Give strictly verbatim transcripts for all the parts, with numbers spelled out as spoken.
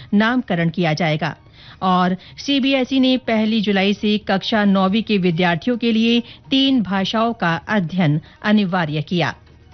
नामकरण किया जाएगा। और सीबीएसई ने पहली जुलाई से कक्षा नौवीं के विद्यार्थियों के लिए तीन भाषाओं का अध्ययन अनिवार्य किया।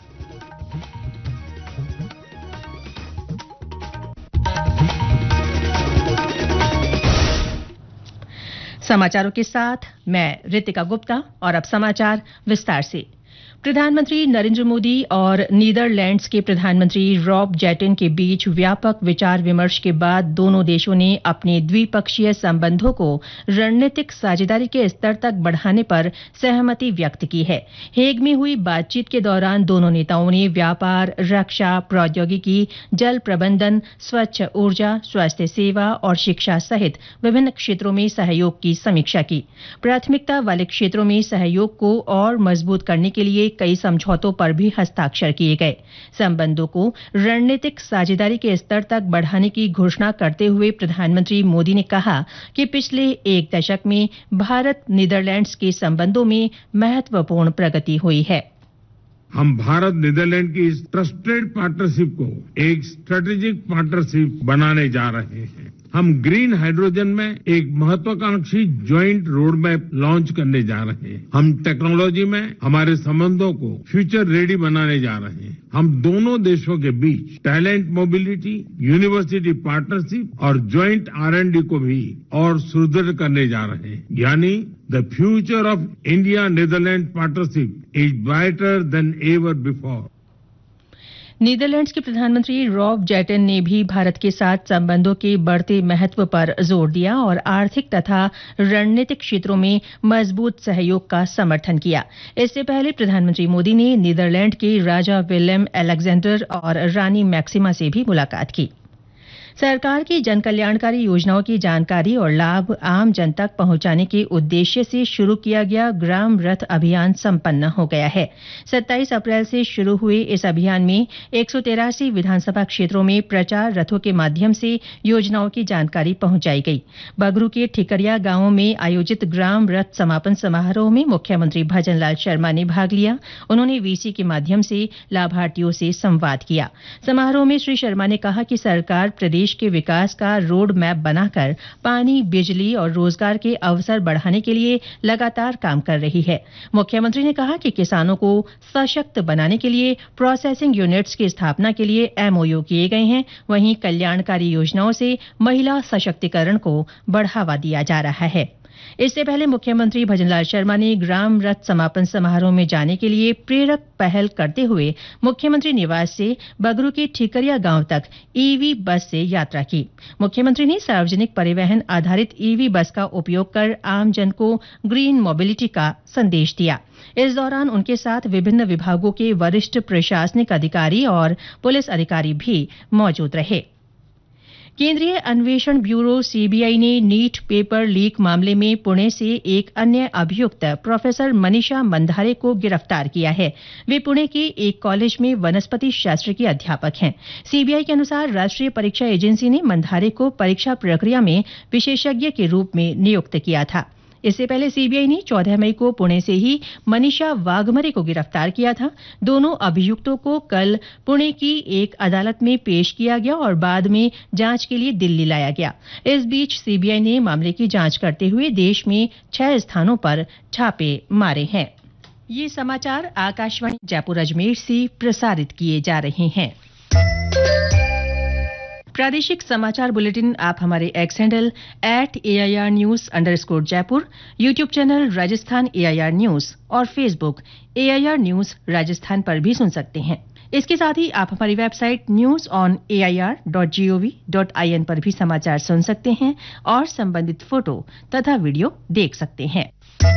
समाचारों के साथ मैं रितिका गुप्ता और अब समाचार विस्तार से। प्रधानमंत्री नरेंद्र मोदी और नीदरलैंड्स के प्रधानमंत्री रॉब जेटन के बीच व्यापक विचार विमर्श के बाद दोनों देशों ने अपने द्विपक्षीय संबंधों को रणनीतिक साझेदारी के स्तर तक बढ़ाने पर सहमति व्यक्त की है। हेग में हुई बातचीत के दौरान दोनों नेताओं ने व्यापार, रक्षा, प्रौद्योगिकी, जल प्रबंधन, स्वच्छ ऊर्जा, स्वास्थ्य सेवा और शिक्षा सहित विभिन्न क्षेत्रों में सहयोग की समीक्षा की। प्राथमिकता वाले क्षेत्रों में सहयोग को और मजबूत करने के लिए कई समझौतों पर भी हस्ताक्षर किए गए। संबंधों को रणनीतिक साझेदारी के स्तर तक बढ़ाने की घोषणा करते हुए प्रधानमंत्री मोदी ने कहा कि पिछले एक दशक में भारत नीदरलैंड्स के संबंधों में महत्वपूर्ण प्रगति हुई है। हम भारत नीदरलैंड की इस ट्रस्टेड पार्टनरशिप को एक स्ट्रेटेजिक पार्टनरशिप बनाने जा रहे हैं। हम ग्रीन हाइड्रोजन में एक महत्वाकांक्षी ज्वाइंट रोड मैप लॉन्च करने जा रहे हैं। हम टेक्नोलॉजी में हमारे संबंधों को फ्यूचर रेडी बनाने जा रहे हैं। हम दोनों देशों के बीच टैलेंट मोबिलिटी, यूनिवर्सिटी पार्टनरशिप और ज्वाइंट आर एंड डी को भी और सुदृढ़ करने जा रहे हैं। यानी the future of India Netherlands partnership is brighter then ever before. Netherlands के प्रधानमंत्री रॉब जेटन ने भी भारत के साथ संबंधों के बढ़ते महत्व पर जोर दिया और आर्थिक तथा रणनीतिक क्षेत्रों में मजबूत सहयोग का समर्थन किया। इससे पहले प्रधानमंत्री मोदी ने नीदरलैंड के राजा विलियम अलेक्जेंडर और रानी मैक्सिमा से भी मुलाकात की। सरकार की जनकल्याणकारी योजनाओं की जानकारी और लाभ आम जन तक पहुंचाने के उद्देश्य से शुरू किया गया ग्राम रथ अभियान संपन्न हो गया है। सत्ताईस अप्रैल से शुरू हुए इस अभियान में एक सौ तिरासी विधानसभा क्षेत्रों में प्रचार रथों के माध्यम से योजनाओं की जानकारी पहुंचाई गई। बगरू के ठिकरिया गांव में आयोजित ग्राम रथ समापन समारोह में मुख्यमंत्री भजनलाल शर्मा ने भाग लिया। उन्होंने वीसी के माध्यम से लाभार्थियों से संवाद किया। समारोह में श्री शर्मा ने कहा कि सरकार प्रदेश देश के विकास का रोड मैप बनाकर पानी, बिजली और रोजगार के अवसर बढ़ाने के लिए लगातार काम कर रही है। मुख्यमंत्री ने कहा कि किसानों को सशक्त बनाने के लिए प्रोसेसिंग यूनिट्स की स्थापना के लिए एमओयू किए गए हैं। वहीं कल्याणकारी योजनाओं से महिला सशक्तिकरण को बढ़ावा दिया जा रहा है। इससे पहले मुख्यमंत्री भजनलाल शर्मा ने ग्राम रथ समापन समारोह में जाने के लिए प्रेरक पहल करते हुए मुख्यमंत्री निवास से बगरू के ठिकरिया गांव तक ईवी बस से यात्रा की। मुख्यमंत्री ने सार्वजनिक परिवहन आधारित ईवी बस का उपयोग कर आमजन को ग्रीन मोबिलिटी का संदेश दिया। इस दौरान उनके साथ विभिन्न विभागों के वरिष्ठ प्रशासनिक अधिकारी और पुलिस अधिकारी भी मौजूद रहे। केंद्रीय अन्वेषण ब्यूरो सीबीआई ने नीट पेपर लीक मामले में पुणे से एक अन्य अभियुक्त प्रोफेसर मनीषा मंधारे को गिरफ्तार किया है। वे पुणे के एक कॉलेज में वनस्पति शास्त्र की अध्यापक हैं। सीबीआई के अनुसार राष्ट्रीय परीक्षा एजेंसी ने मंधारे को परीक्षा प्रक्रिया में विशेषज्ञ के रूप में नियुक्त किया था। इससे पहले सीबीआई ने चौदह मई को पुणे से ही मनीषा वाघमरे को गिरफ्तार किया था। दोनों अभियुक्तों को कल पुणे की एक अदालत में पेश किया गया और बाद में जांच के लिए दिल्ली लाया गया। इस बीच सीबीआई ने मामले की जांच करते हुए देश में छह स्थानों पर छापे मारे हैं। ये समाचार आकाशवाणी जयपुर अजमेर से प्रसारित किए जा रहे हैं। प्रादेशिक समाचार बुलेटिन आप हमारे x handle at AIR news underscore Jaipur, YouTube channel Rajasthan AIR news और फेसबुक एआईआर न्यूज राजस्थान पर भी सुन सकते हैं। इसके साथ ही आप हमारी website news on AIR dot gov dot IN पर भी समाचार सुन सकते हैं और संबंधित फोटो तथा वीडियो देख सकते हैं।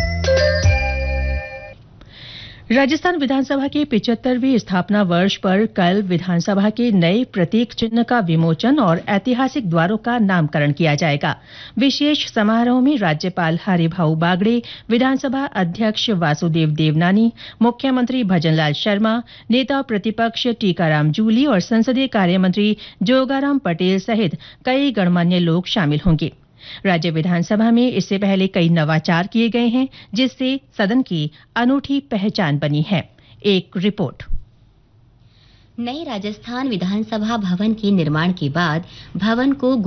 राजस्थान विधानसभा के पिचहत्तरवें स्थापना वर्ष पर कल विधानसभा के नए प्रतीक चिन्ह का विमोचन और ऐतिहासिक द्वारों का नामकरण किया जाएगा। विशेष समारोह में राज्यपाल हरिभाऊ बागड़े, विधानसभा अध्यक्ष वासुदेव देवनानी, मुख्यमंत्री भजनलाल शर्मा, नेता प्रतिपक्ष टीकाराम जूली और संसदीय कार्य मंत्री जोगाराम पटेल सहित कई गणमान्य लोग शामिल होंगे। राज्य विधानसभा में इससे पहले कई नवाचार किए गए हैं, जिससे सदन की अनूठी पहचान बनी है। एक रिपोर्ट। नए राजस्थान विधानसभा भवन के निर्माण के बाद भवन को